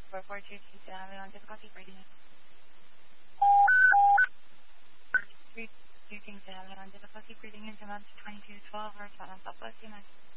4422 on difficulty breathing. Reaching on difficulty breathing into month 2212 or on Southwest United.